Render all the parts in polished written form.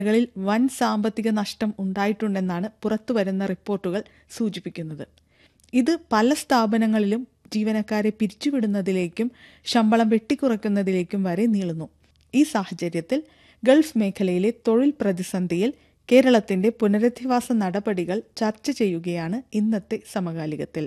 കളിൽ വൻ സാമ്പത്തിക നഷ്ടം ഉണ്ടായിട്ടുണ്ടെന്നാണ് പുറത്തുവരുന്ന റിപ്പോർട്ടുകൾ സൂചിപ്പിക്കുന്നത്. ഇത് പല സ്ഥാപനങ്ങളിലും ജീവനക്കാരെ പിരിച്ചുവിടുന്നതിലേക്കും ശമ്പളം വെട്ടിക്കുറയ്ക്കുന്നതിലേക്കും വരെ നീളുന്നു. ഈ സാഹചര്യത്തിൽ ഗൾഫ് മേഖലയിലെ തൊഴിൽ പ്രതിസന്ധിയിൽ കേരളത്തിന്റെ പുനരധിവാസ നടപടികൾ ചർച്ച ചെയ്യുകയാണ് ഇന്നത്തെ സമകാലികത്തിൽ.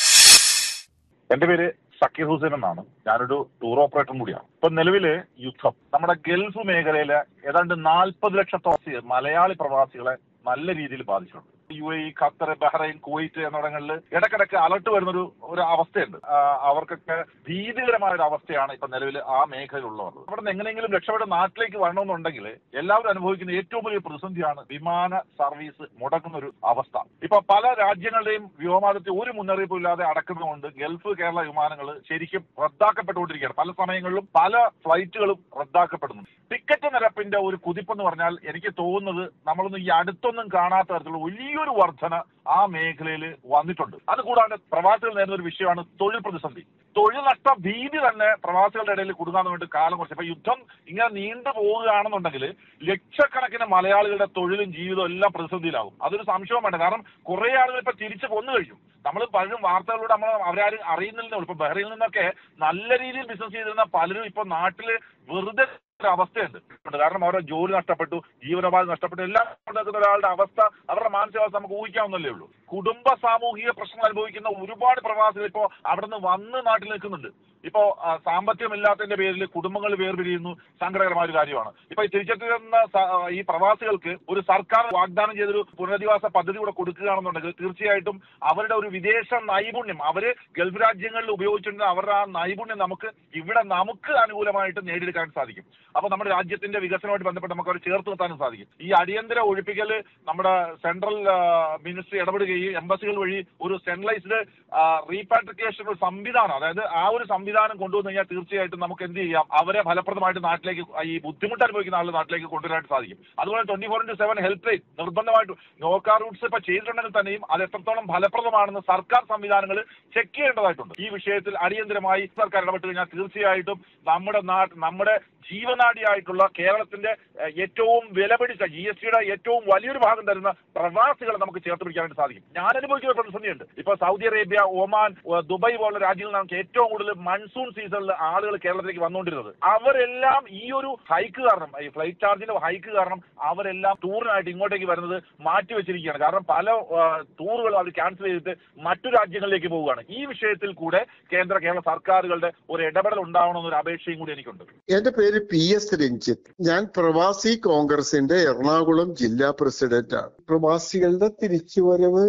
എന്റെ പേര് സക്കീർ ഹുസൈൻ എന്നാണ്. ഞാനൊരു ടൂർ ഓപ്പറേറ്ററും കൂടിയാണ്. ഇപ്പൊ നിലവില് യുദ്ധം നമ്മുടെ ഗൾഫ് മേഖലയിലെ ഏതാണ്ട് 40 ലക്ഷത്തോളം മലയാളി പ്രവാസികളെ നല്ല രീതിയിൽ ബാധിച്ചിട്ടുണ്ട്. UAE, ഖത്തർ, ബഹ്റൈൻ, കുവൈറ്റ് എന്നിടങ്ങളിൽ ഇടയ്ക്കിടയ്ക്ക് അലർട്ട് വരുന്നൊരു അവസ്ഥയുണ്ട്. അവർക്കൊക്കെ ഭീതികരമായ ഒരു അവസ്ഥയാണ് ഇപ്പൊ നിലവിൽ ആ മേഖലയിലുള്ളവർ. അവിടെ നിന്ന് എങ്ങനെയെങ്കിലും രക്ഷപ്പെട്ട് നാട്ടിലേക്ക് വരണമെന്നുണ്ടെങ്കിൽ എല്ലാവരും അനുഭവിക്കുന്ന ഏറ്റവും വലിയ പ്രതിസന്ധിയാണ് വിമാന സർവീസ് മുടങ്ങുന്ന ഒരു അവസ്ഥ. ഇപ്പൊ പല രാജ്യങ്ങളുടെയും വ്യോമാതിർത്തി ഒരു മുന്നറിയിപ്പും ഇല്ലാതെ അടക്കുന്നതുകൊണ്ട് ഗൾഫ് കേരള വിമാനങ്ങൾ ശരിക്കും റദ്ദാക്കപ്പെട്ടുകൊണ്ടിരിക്കുകയാണ്. പല സമയങ്ങളിലും പല ഫ്ലൈറ്റുകളും റദ്ദാക്കപ്പെടുന്നു. ടിക്കറ്റ് നിരപ്പിന്റെ ഒരു കുതിപ്പെന്ന് പറഞ്ഞാൽ എനിക്ക് തോന്നുന്നത് നമ്മളൊന്നും ഈ അടുത്തൊന്നും കാണാത്ത തരത്തിലുള്ള വലിയൊരു വർധന ആ മേഖലയിൽ വന്നിട്ടുണ്ട്. അതുകൂടാതെ പ്രവാസികൾ നേരിടുന്ന ഒരു വിഷയമാണ് തൊഴിൽ പ്രതിസന്ധി. തൊഴിൽ നഷ്ട ഭീതി തന്നെ പ്രവാസികളുടെ ഇടയിൽ കുടുങ്ങാൻ വേണ്ടി കാലം കുറച്ച്. ഇപ്പൊ യുദ്ധം ഇങ്ങനെ നീണ്ടു പോവുകയാണെന്നുണ്ടെങ്കിൽ ലക്ഷക്കണക്കിന് മലയാളികളുടെ തൊഴിലും ജീവിതവും എല്ലാം പ്രതിസന്ധിയിലാകും. അതൊരു സംശയവും വേണ്ട. കാരണം കുറെ ആളുകൾ ഇപ്പൊ തിരിച്ചു കൊന്നു കഴിഞ്ഞു. നമ്മൾ പലരും വാർത്തകളിലൂടെ അവരാരും അറിയുന്നില്ല. ഇപ്പൊ ബഹ്റൈനിൽ നിന്നൊക്കെ നല്ല രീതിയിൽ ബിസിനസ് ചെയ്തിരുന്ന പലരും ഇപ്പൊ നാട്ടില് വെറുതെ അവസ്ഥയുണ്ട്. കാരണം അവരുടെ ജോലി നഷ്ടപ്പെട്ടു, ജീവനോപാധി നഷ്ടപ്പെട്ടു, എല്ലാം കൊണ്ടുവെക്കുന്ന ഒരാളുടെ അവസ്ഥ, അവരുടെ മാനസികാവസ്ഥ നമുക്ക് ഊഹിക്കാവുന്നല്ലേ ഉള്ളൂ. കുടുംബ സാമൂഹിക പ്രശ്നങ്ങൾ അനുഭവിക്കുന്ന ഒരുപാട് പ്രവാസികൾ ഇപ്പോ അവിടെ നിന്ന് വന്ന് നാട്ടിൽ നിൽക്കുന്നുണ്ട്. ഇപ്പോ സാമ്പത്തികമില്ലാത്തതിന്റെ പേരിൽ കുടുംബങ്ങൾ വേർപിരിയുന്നു. സങ്കടകരമായ ഒരു കാര്യമാണ്. ഇപ്പൊ ഈ തിരിച്ചെത്തുന്ന ഈ പ്രവാസികൾക്ക് ഒരു സർക്കാർ വാഗ്ദാനം ചെയ്തൊരു പുനരധിവാസ പദ്ധതി കൂടെ കൊടുക്കുകയാണെന്നുണ്ടെങ്കിൽ തീർച്ചയായിട്ടും അവരുടെ ഒരു വിദേശ നൈപുണ്യം അവര് ഗൾഫ് രാജ്യങ്ങളിൽ ഉപയോഗിച്ചിട്ടുണ്ടെങ്കിൽ അവരുടെ ആ നൈപുണ്യം നമുക്ക് അനുകൂലമായിട്ട് നേടിയെടുക്കാൻ സാധിക്കും. അപ്പൊ നമ്മുടെ രാജ്യത്തിന്റെ വികസനവുമായിട്ട് ബന്ധപ്പെട്ട് നമുക്ക് അവർ ചേർത്ത് നിർത്താനും സാധിക്കും. ഈ അടിയന്തര ഒഴിപ്പിക്കൽ നമ്മുടെ സെൻട്രൽ മിനിസ്ട്രി ഇടപെടുകയും എംബസികൾ വഴി ഒരു സെൻട്രലൈസ്ഡ് റീപാട്രിക്കേഷൻ ഒരു സംവിധാനം, അതായത് ആ ഒരു സംവിധാനം കൊണ്ടുവന്നു കഴിഞ്ഞാൽ തീർച്ചയായിട്ടും നമുക്ക് എന്ത് ചെയ്യാം, അവരെ ഫലപ്രദമായിട്ട് നാട്ടിലേക്ക് ഈ ബുദ്ധിമുട്ട് അനുഭവിക്കുന്ന ആളുടെ നാട്ടിലേക്ക് കൊണ്ടുവരാനായിട്ട് സാധിക്കും. അതുപോലെ 24/7 ഹെൽപ്പ് ലൈൻ നിർബന്ധമായിട്ടും നോക്കാ റൂട്ട്സ് ഇപ്പൊ ചെയ്തിട്ടുണ്ടെങ്കിൽ തന്നെയും അത് എത്രത്തോളം ഫലപ്രദമാണെന്ന് സർക്കാർ സംവിധാനങ്ങൾ ചെക്ക് ചെയ്യേണ്ടതായിട്ടുണ്ട്. ഈ വിഷയത്തിൽ അടിയന്തരമായി സർക്കാർ ഇടപെട്ട് കഴിഞ്ഞാൽ തീർച്ചയായിട്ടും നമ്മുടെ ജീവനാഡിയായിട്ടുള്ള കേരളത്തിന്റെ ഏറ്റവും വിലപിടിച്ച GSTയുടെ ഏറ്റവും വലിയൊരു ഭാഗം തരുന്ന പ്രവാസികളെ നമുക്ക് ചേർത്ത് പിടിക്കാനായിട്ട് സാധിക്കും. ഞാൻ അനുഭവിക്കുന്ന പ്രതിസന്ധിയുണ്ട്. ഇപ്പൊ സൗദി അറേബ്യ, ഒമാൻ, ദുബായ് പോലുള്ള രാജ്യങ്ങളിൽ നമുക്ക് ഏറ്റവും കൂടുതൽ മൺസൂൺ സീസണിൽ ആളുകൾ കേരളത്തിലേക്ക് വന്നുകൊണ്ടിരുന്നത്. അവരെല്ലാം ഈ ഒരു ഹൈക്ക് കാരണം, ഈ ഫ്ലൈറ്റ് ചാർജിന്റെ ഹൈക്ക് കാരണം അവരെല്ലാം ടൂറിനായിട്ട് ഇങ്ങോട്ടേക്ക് വരുന്നത് മാറ്റിവെച്ചിരിക്കുകയാണ്. കാരണം പല ടൂറുകൾ അവർ ക്യാൻസൽ ചെയ്തിട്ട് മറ്റു രാജ്യങ്ങളിലേക്ക് പോവുകയാണ്. ഈ വിഷയത്തിൽ കൂടെ കേരള സർക്കാരുകളുടെ ഒരു ഇടപെടൽ ഉണ്ടാവണമെന്നൊരു അപേക്ഷയും കൂടി എനിക്കുണ്ട്. എന്റെ പേര് PS രഞ്ജിത്ത്. ഞാൻ പ്രവാസി കോൺഗ്രസിന്റെ എറണാകുളം ജില്ലാ പ്രസിഡന്റാണ്. പ്രവാസികളുടെ തിരിച്ചുവരവ്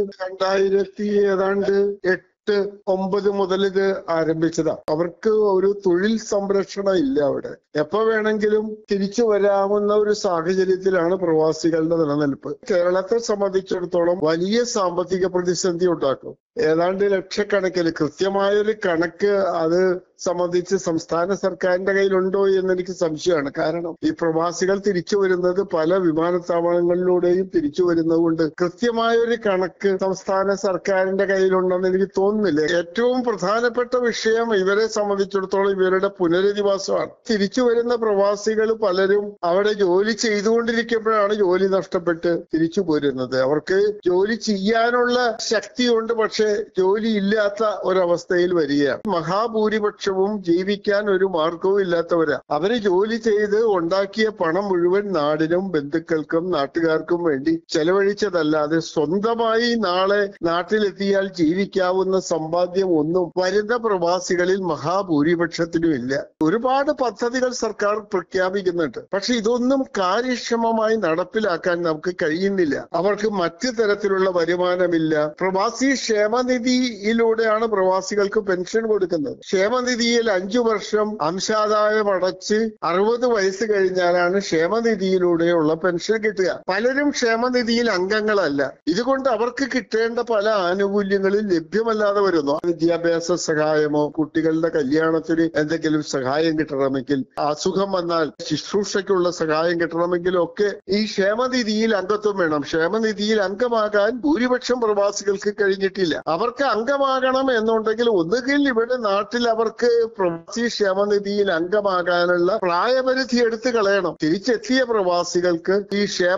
2008-9 മുതൽ ഇത് ആരംഭിച്ചതാ. അവർക്ക് ഒരു തൊഴിൽ സംരക്ഷണം ഇല്ല. അവിടെ എപ്പോ വേണമെങ്കിലും തിരിച്ചു വരാവുന്ന ഒരു സാഹചര്യത്തിലാണ് പ്രവാസികളുടെ നിലനിൽപ്പ്. കേരളത്തെ സംബന്ധിച്ചിടത്തോളം വലിയ സാമ്പത്തിക പ്രതിസന്ധി ഉണ്ടാക്കും. ഏതാണ്ട് ലക്ഷക്കണക്കിന്, കൃത്യമായൊരു കണക്ക് അത് സംബന്ധിച്ച് സംസ്ഥാന സർക്കാരിന്റെ കയ്യിലുണ്ടോ എന്ന് എനിക്ക് സംശയമാണ്. കാരണം ഈ പ്രവാസികൾ തിരിച്ചു വരുന്നത് പല വിമാനത്താവളങ്ങളിലൂടെയും തിരിച്ചു വരുന്നതുകൊണ്ട് കൃത്യമായൊരു കണക്ക് സംസ്ഥാന സർക്കാരിന്റെ കയ്യിലുണ്ടെന്ന് എനിക്ക് തോന്നുന്നില്ല. ഏറ്റവും പ്രധാനപ്പെട്ട വിഷയം ഇവരെ സംബന്ധിച്ചിടത്തോളം ഇവരുടെ പുനരധിവാസമാണ്. തിരിച്ചു വരുന്ന പ്രവാസികൾ പലരും അവിടെ ജോലി ചെയ്തുകൊണ്ടിരിക്കുമ്പോഴാണ് ജോലി നഷ്ടപ്പെട്ട് തിരിച്ചു പോരുന്നത്. അവർക്ക് ജോലി ചെയ്യാനുള്ള ശക്തിയുണ്ട്, പക്ഷെ ജോലി ഇല്ലാത്ത ഒരവസ്ഥയിൽ വരികയാണ്. മഹാഭൂരിപക്ഷവും ജീവിക്കാൻ ഒരു മാർഗവും ഇല്ലാത്തവരാ. അവര് ജോലി ചെയ്ത് ഉണ്ടാക്കിയ പണം മുഴുവൻ നാടിനും ബന്ധുക്കൾക്കും നാട്ടുകാർക്കും വേണ്ടി ചെലവഴിച്ചതല്ലാതെ സ്വന്തമായി നാളെ നാട്ടിലെത്തിയാൽ ജീവിക്കാവുന്ന സമ്പാദ്യം ഒന്നും വരുന്ന പ്രവാസികളിൽ മഹാഭൂരിപക്ഷത്തിനും ഇല്ല. ഒരുപാട് പദ്ധതികൾ സർക്കാർ പ്രഖ്യാപിക്കുന്നുണ്ട്, പക്ഷെ ഇതൊന്നും കാര്യക്ഷമമായി നടപ്പിലാക്കാൻ നമുക്ക് കഴിയുന്നില്ല. അവർക്ക് മറ്റു തരത്തിലുള്ള വരുമാനമില്ല. പ്രവാസി ക്ഷേമനിധിയിലൂടെയാണ് പ്രവാസികൾക്ക് പെൻഷൻ കൊടുക്കുന്നത്. ക്ഷേമനിധിയിൽ 5 വർഷം അംശാദായം അടച്ച് 60 വയസ്സ് കഴിഞ്ഞാലാണ് ക്ഷേമനിധിയിലൂടെയുള്ള പെൻഷൻ കിട്ടുക. പലരും ക്ഷേമനിധിയിൽ അംഗങ്ങളല്ല. ഇതുകൊണ്ട് അവർക്ക് കിട്ടേണ്ട പല ആനുകൂല്യങ്ങളും ലഭ്യമല്ലാതെ വരുന്നു. വിദ്യാഭ്യാസ സഹായമോ കുട്ടികളുടെ കല്യാണത്തിന് എന്തെങ്കിലും സഹായം കിട്ടണമെങ്കിൽ, അസുഖം വന്നാൽ ശുശ്രൂഷയ്ക്കുള്ള സഹായം കിട്ടണമെങ്കിലും ഒക്കെ ഈ ക്ഷേമനിധിയിൽ അംഗത്വം വേണം. ക്ഷേമനിധിയിൽ അംഗമാകാൻ ഭൂരിപക്ഷം പ്രവാസികൾക്ക് കഴിഞ്ഞിട്ടില്ല. അവർക്ക് അംഗമാകണം എന്നുണ്ടെങ്കിൽ ഒന്നുകിൽ ഇവിടെ നാട്ടിൽ അവർക്ക് പ്രവാസി ക്ഷേമനിധിയിൽ അംഗമാകാനുള്ള പ്രായപരിധി എടുത്തു കളയണം. തിരിച്ചെത്തിയ പ്രവാസികൾക്ക് ഈ ക്ഷേമ